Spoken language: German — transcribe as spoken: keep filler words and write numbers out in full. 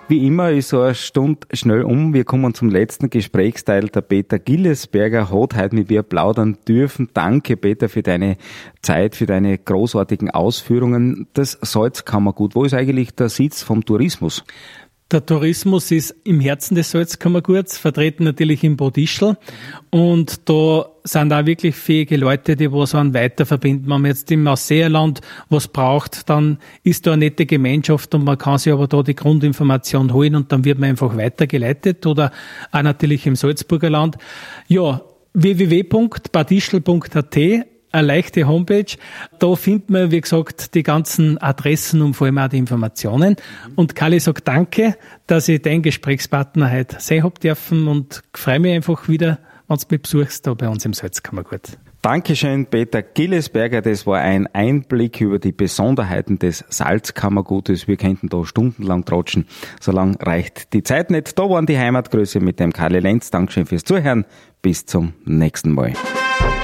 Wie immer ist so eine Stunde schnell um. Wir kommen zum letzten Gesprächsteil. Der Peter Gillesberger hat heute mit mir plaudern dürfen. Danke, Peter, für deine Zeit, für deine großartigen Ausführungen. Das Salzkammergut, wo ist eigentlich der Sitz vom Tourismus? Der Tourismus ist im Herzen des Salzkammerguts, vertreten natürlich in Bad Ischl. Und da sind auch wirklich fähige Leute, die was einen weiterverbinden. Wenn man jetzt im Ausseerland was braucht, dann ist da eine nette Gemeinschaft und man kann sich aber da die Grundinformation holen und dann wird man einfach weitergeleitet. Oder auch natürlich im Salzburger Land. Ja, w w w punkt bad ischl punkt a t, eine leichte Homepage. Da findet man, wie gesagt, die ganzen Adressen und vor allem auch die Informationen. Und Kali sagt danke, dass ich dein Gesprächspartner heute sein hab dürfen und freue mich einfach wieder, wenn du mich besuchst, da bei uns im Salzkammergut. Dankeschön, Peter Gillesberger. Das war ein Einblick über die Besonderheiten des Salzkammergutes. Wir könnten da stundenlang tratschen. So lang reicht die Zeit nicht. Da waren die Heimatgrüße mit dem Karli Lenz. Dankeschön fürs Zuhören. Bis zum nächsten Mal.